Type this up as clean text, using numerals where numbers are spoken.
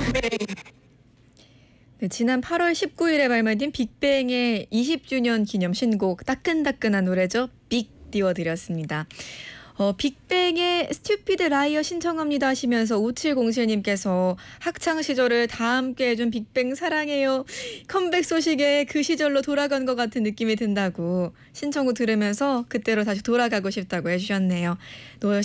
네, 지난 8월 19일에 발매된 빅뱅의 20주년 기념 신곡 따끈따끈한 노래죠. 빅 띄워드렸습니다. 빅뱅의 스튜피드 라이어 신청합니다 하시면서 5707님께서 학창 시절을 다 함께 해준 빅뱅 사랑해요. 컴백 소식에 그 시절로 돌아간 것 같은 느낌이 든다고 신청곡 들으면서 그때로 다시 돌아가고 싶다고 해주셨네요.